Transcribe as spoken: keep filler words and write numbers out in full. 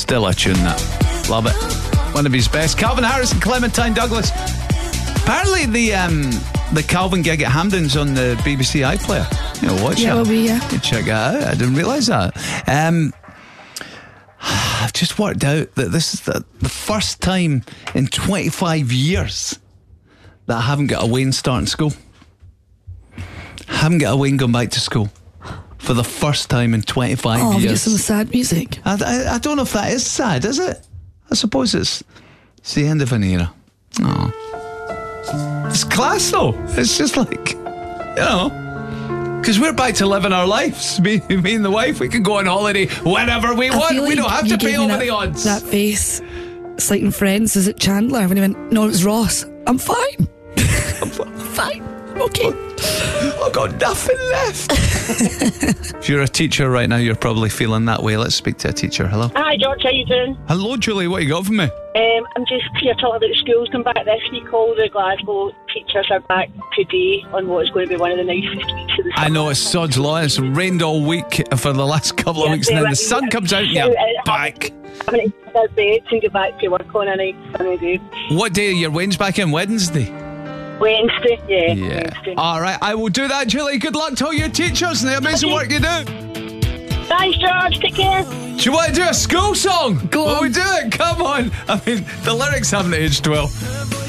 Still a tune, that. Love it. One of his best. Calvin Harris and Clementine Douglas. Apparently the um, the Calvin gig at Hampden's on the B B C iPlayer. You know, watch yeah, it. will be, yeah. You check it out. I didn't realise that. Um, I've just worked out that this is the, the first time in twenty-five years that I haven't got a Wayne starting school. Haven't got a Wayne going back to school for the first time in twenty-five oh, years. Oh, get some sad music. I, I, I don't know if that is sad, is it? I suppose it's, it's the end of an era. Oh. It's class though. It's just like, you know, because we're back to living our lives. Me, me and the wife, we can go on holiday whenever we I want. feel We like don't have you to pay gave me over that, the odds. That face. It's like in Friends, is it Chandler? When he went, no, it was Ross. I'm fine. I'm fine. I'm okay. I've got nothing left. If you're a teacher right now, you're probably feeling that way. Let's speak to a teacher. Hello. Hi, George. How you doing? Hello, Julie. What you got for me? Um, I'm just here talking about the schools come back this week. All the Glasgow teachers are back today on what is going to be one of the nicest weeks of the summer. I know, it's sod's law. It's rained all week for the last couple of Yeah, weeks, and then right. the sun comes out and you're back. Having to get out of bed and get back to work on a nice sunny day. What day are your Wayne's back in? Wednesday? Wednesday, yeah. Yeah. Wednesday. All right, I will do that, Julie. Good luck to all your teachers and the amazing work you do. Thanks, George. Take care. Do you want to do a school song? Go Will on. we do it? Come on. I mean, the lyrics haven't aged well.